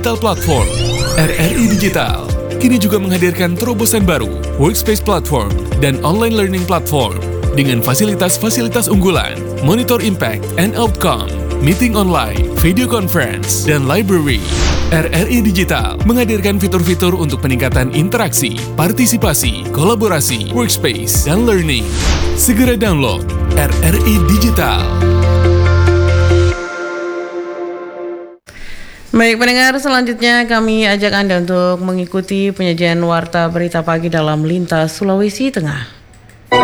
Digital Platform. RRI Digital kini juga menghadirkan terobosan baru, Workspace Platform dan Online Learning Platform dengan fasilitas-fasilitas unggulan, Monitor Impact and Outcome, Meeting Online, Video Conference, dan Library. RRI Digital menghadirkan fitur-fitur untuk peningkatan interaksi, partisipasi, kolaborasi, workspace, dan learning. Segera download RRI Digital. Baik pendengar, selanjutnya kami ajak Anda untuk mengikuti penyajian Warta Berita Pagi dalam Lintas Sulawesi Tengah.